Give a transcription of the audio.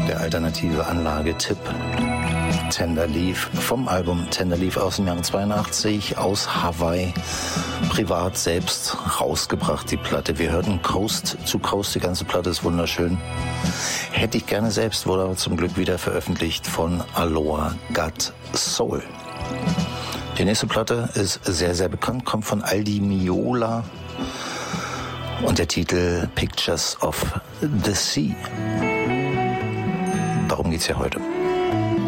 der alternative Anlage-Tipp. Tender Leaf vom Album Tender Leaf aus dem Jahr 82 aus Hawaii, privat selbst rausgebracht, die Platte. Wir hörten Coast to Coast, die ganze Platte ist wunderschön. Hätte ich gerne selbst, wurde aber zum Glück wieder veröffentlicht von Aloha Got Soul. Die nächste Platte ist sehr, sehr bekannt, kommt von Aldi Meola und der Titel Pictures of the Sea. Darum geht's ja heute.